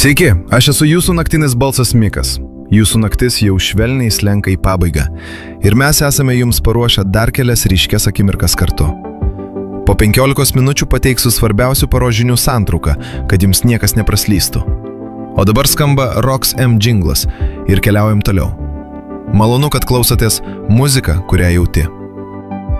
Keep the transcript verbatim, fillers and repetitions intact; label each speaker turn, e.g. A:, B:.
A: Sveiki, aš esu jūsų naktinis balsas Mikas. Jūsų naktis jau švelniai slenka į pabaigą. Ir mes esame jums paruošę dar kelias ryškias akimirkas kartu. Po penkiolikos minučių pateiksiu svarbiausių paros žinių santrauką, kad jums niekas nepraslystų. O dabar skamba Rox M jinglas ir keliaujam toliau. Malonu, kad klausotės muziką, kurią jauti.